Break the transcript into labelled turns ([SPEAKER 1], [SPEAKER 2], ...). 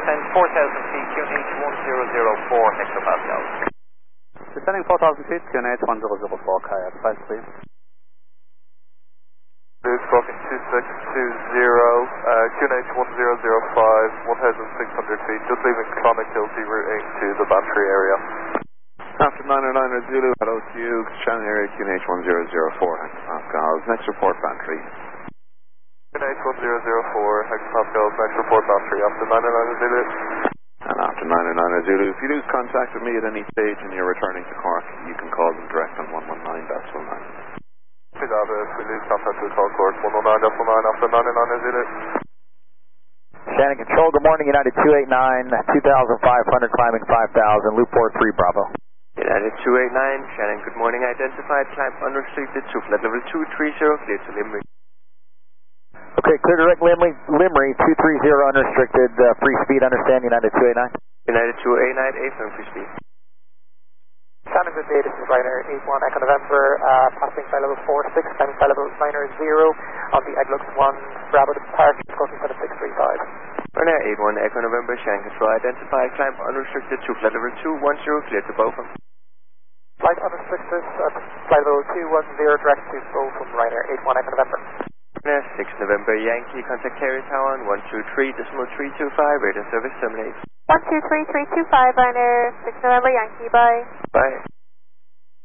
[SPEAKER 1] descend 4,000 feet, QNH 1004 hectopascals.
[SPEAKER 2] Descending 4,000 feet, QNH 1004, kayak, advice please.
[SPEAKER 3] News Falcon 2620, QNH 1005, 1,600 feet, just leaving Clonakilty, routing to the Bantry area.
[SPEAKER 4] After 909 Zulu, hello to you, Shannon area, QNH 1004 hectopascals, next report Bantry.
[SPEAKER 3] QNH 1004 hectopascals, next report Bantry, after 909 Zulu.
[SPEAKER 4] And after 909 Zulu, if you lose contact with me at any stage and you're returning to Cork, you can call them direct on 119.9.
[SPEAKER 3] If we lose contact with call Cork, 119.9 after 909 Zulu.
[SPEAKER 5] Shannon Control, good morning, United 289, 2,500, climbing 5,000, loop port 3 Bravo.
[SPEAKER 6] United 289, Shannon, good morning, identified, climb unrestricted to flight level 230, clear to Limerick.
[SPEAKER 5] Okay, clear direct Limerick, 230 unrestricted, free speed, understand, United 289.
[SPEAKER 6] United 289, 8 free speed.
[SPEAKER 1] Shannon, good day, this is Ryanair 81 Echo November, passing flight level 46, climbing flight level 900 on the Eglux 1 Bravo departure, crossing flight 635.
[SPEAKER 6] Ryanair 81 Echo November, Shannon Control, identified, climb unrestricted to flight level 210, clear to Bochum.
[SPEAKER 1] Flight unrestricted, flight level 210, direct to Bochum, Ryanair 81 Echo November.
[SPEAKER 6] Ryanair 6 November, Yankee, contact carrier tower on 123.325, radio service terminate.
[SPEAKER 7] 123.325, Ryanair 6 November, Yankee, bye.
[SPEAKER 6] Bye.